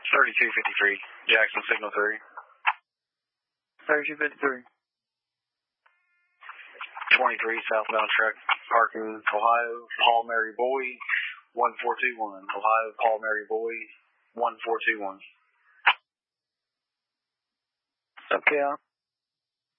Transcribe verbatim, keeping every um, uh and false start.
thirty-two fifty-three, Jackson Signal three. thirty-two fifty-three. twenty-three, southbound truck, parking, Ohio, Paul Mary Boy, one four two one. Ohio, Paul Mary Boy, one four two one. Okay,